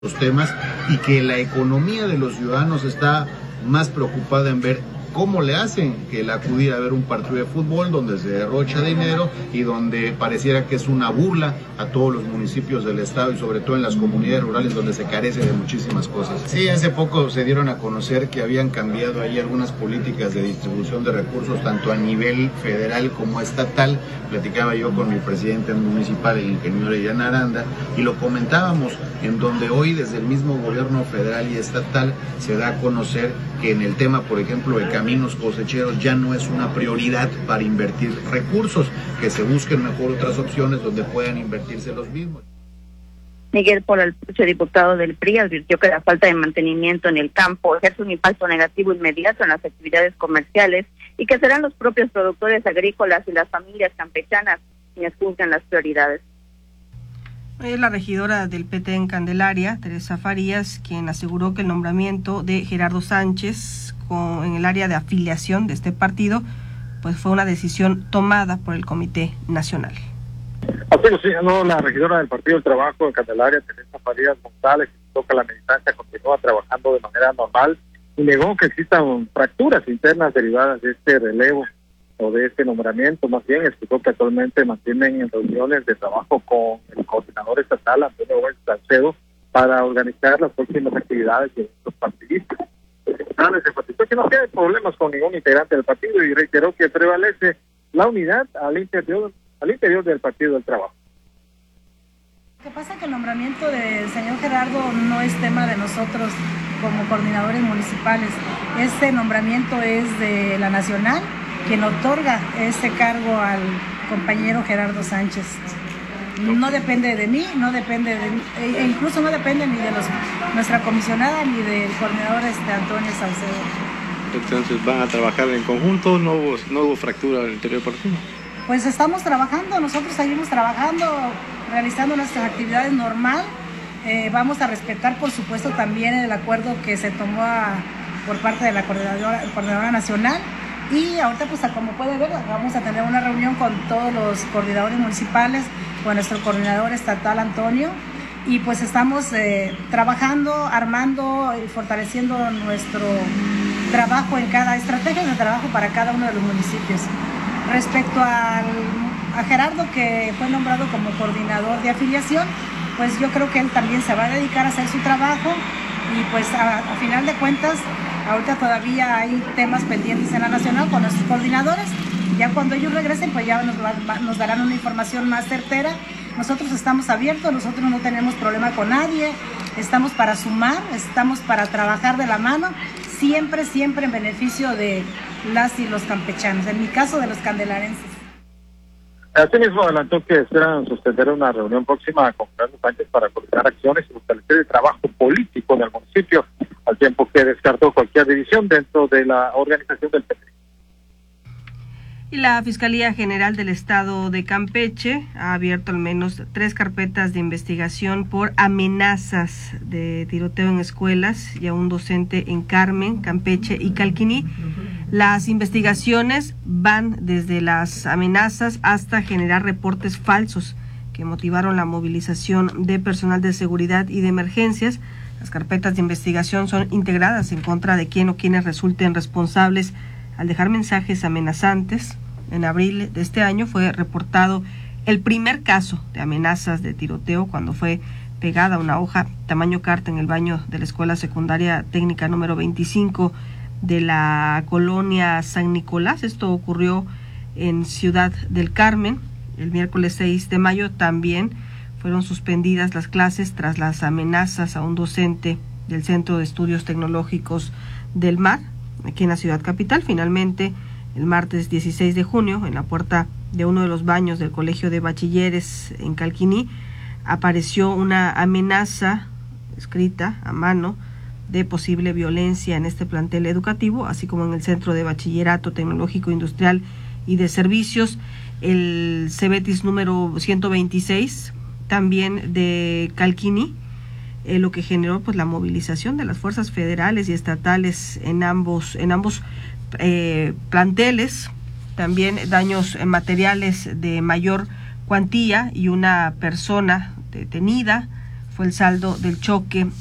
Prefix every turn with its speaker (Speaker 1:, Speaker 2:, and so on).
Speaker 1: los temas y que la economía de los ciudadanos está más preocupada en ver cómo le hacen que el acudir a ver un partido de fútbol donde se derrocha dinero y donde pareciera que es una burla a todos los municipios del estado y sobre todo en las comunidades rurales donde se carece de muchísimas cosas. Sí, hace poco se dieron a conocer que habían cambiado ahí algunas políticas de distribución de recursos tanto a nivel federal como estatal. Platicaba yo con mi presidente municipal, el ingeniero Ian Aranda, y lo comentábamos, en donde hoy desde el mismo gobierno federal y estatal se da a conocer que en el tema, por ejemplo, de caminos cosecheros ya no es una prioridad para invertir recursos, que se busquen mejor otras opciones donde puedan invertirse los mismos.
Speaker 2: Miguel Polalpuche, diputado del PRI, advirtió que la falta de mantenimiento en el campo ejerce un impacto negativo inmediato en las actividades comerciales y que serán los propios productores agrícolas y las familias campechanas quienes juzgan las prioridades.
Speaker 3: Es la regidora del PT en Candelaria, Teresa Farías, quien aseguró que el nombramiento de Gerardo Sánchez en el área de afiliación de este partido pues fue una decisión tomada por el Comité Nacional.
Speaker 4: Así lo señaló la regidora del Partido del Trabajo de Candelaria, Teresa Farías González, indicó que la militancia continúa trabajando de manera normal y negó que existan fracturas internas derivadas de este relevo o de este nombramiento. Más bien explicó que actualmente mantienen reuniones de trabajo con el coordinador estatal, Antonio Gómez Salcedo, para organizar las próximas actividades y eventos partidistas. Se enfatizó que no tiene problemas con ningún integrante del partido y reiteró que prevalece la unidad al interior del Partido del Trabajo.
Speaker 5: Lo que pasa es que el nombramiento del señor Gerardo no es tema de nosotros como coordinadores municipales. Este nombramiento es de la Nacional, quien otorga ese cargo al compañero Gerardo Sánchez. No depende de mí, e incluso no depende ni de nuestra comisionada ni del coordinador Antonio Salcedo.
Speaker 6: Entonces, ¿van a trabajar en conjunto? ¿No hubo fractura al interior del partido?
Speaker 5: Pues estamos trabajando, nosotros seguimos trabajando, realizando nuestras actividades normal. Vamos a respetar, por supuesto, también el acuerdo que se tomó por parte de la coordinadora nacional. Y ahorita, pues como puede ver, vamos a tener una reunión con todos los coordinadores municipales, con nuestro coordinador estatal Antonio, y pues estamos trabajando, armando y fortaleciendo nuestro trabajo en cada estrategia de trabajo para cada uno de los municipios. Respecto a Gerardo, que fue nombrado como coordinador de afiliación, pues yo creo que él también se va a dedicar a hacer su trabajo y pues a final de cuentas, ahorita todavía hay temas pendientes en la nacional con nuestros coordinadores. Ya cuando ellos regresen, pues ya nos darán una información más certera. Nosotros estamos abiertos, nosotros no tenemos problema con nadie, estamos para sumar, estamos para trabajar de la mano, siempre en beneficio de las y los campechanos, en mi caso de los candelarenses.
Speaker 4: Asimismo, adelantó que esperan suspender una reunión próxima con Gerardo Sánchez para coordinar acciones y fortalecer el trabajo político en el municipio, al tiempo que descartó cualquier división dentro de la organización del PT.
Speaker 3: Y la Fiscalía General del Estado de Campeche ha abierto al menos 3 carpetas de investigación por amenazas de tiroteo en escuelas y a un docente en Carmen, Campeche y Calquiní. Las investigaciones van desde las amenazas hasta generar reportes falsos que motivaron la movilización de personal de seguridad y de emergencias. Las carpetas de investigación son integradas en contra de quien o quienes resulten responsables al dejar mensajes amenazantes. En abril de este año fue reportado el primer caso de amenazas de tiroteo cuando fue pegada una hoja tamaño carta en el baño de la Escuela Secundaria Técnica número 25 de la colonia San Nicolás. Esto ocurrió en Ciudad del Carmen. El miércoles 6 de mayo también fueron suspendidas las clases tras las amenazas a un docente del Centro de Estudios Tecnológicos del Mar, aquí en la ciudad capital. Finalmente, el martes 16 de junio, en la puerta de uno de los baños del Colegio de Bachilleres en Calquiní, apareció una amenaza escrita a mano de posible violencia en este plantel educativo, así como en el Centro de Bachillerato Tecnológico Industrial y de Servicios, el CEBETIS número 126, también de Calquiní, lo que generó pues la movilización de las fuerzas federales y estatales en ambos planteles. También daños materiales de mayor cuantía y una persona detenida fue el saldo del choque